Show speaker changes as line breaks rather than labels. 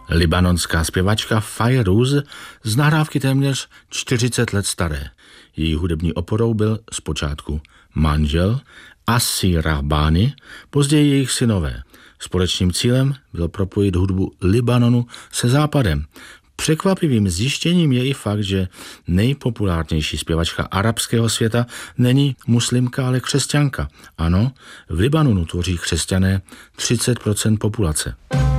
Libanonská zpěvačka Fairuz z nahrávky téměř 40 let staré. Její hudební oporou byl zpočátku manžel Asi Rahbani, později jejich synové. Společným cílem bylo propojit hudbu Libanonu se západem. Překvapivým zjištěním je i fakt, že nejpopulárnější zpěvačka arabského světa není muslimka, ale křesťanka. Ano, v Libanonu tvoří křesťané 30% populace.